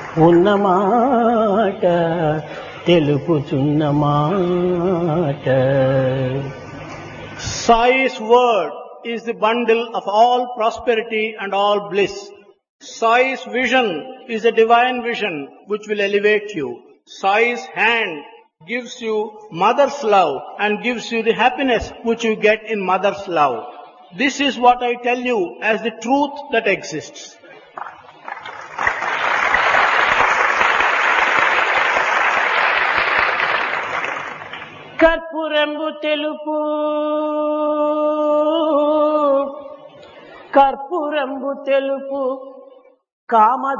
ఉన్నమాట తెలుపుచున్న మాట. Sai's word is the bundle of all prosperity and all bliss. Sai's vision is a divine vision which will elevate you. Sai's hand gives you mother's love and gives you the happiness which you get in mother's love. This is what I tell you as the truth that exists. కర్పూరంబు తెలుపు కర్పూరంబు తెలుపు కామ